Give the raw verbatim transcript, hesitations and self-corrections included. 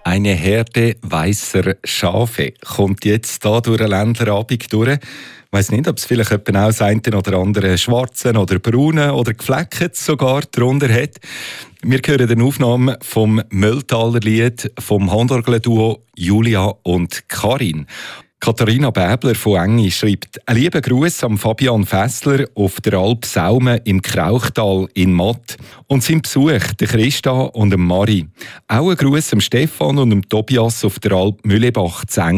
Eine Herde weißer Schafe kommt jetzt hier durch den Ländlerabend durch. Ich weiss nicht, ob es vielleicht auch das eine oder andere schwarzen oder braunen oder geflecket sogar darunter hat. Wir hören eine Aufnahme vom Mölltaler Lied vom Handorgel-Duo Julia und Karin. Katharina Bäbler von Engi schreibt: «Ein lieber Gruß an Fabian Fessler auf der Alp Saume im Krauchtal in Matt und sein Besuch, der Christa und dem Mari. Auch ein Gruß an Stefan und dem Tobias auf der Alp Mühlebach zu Engi.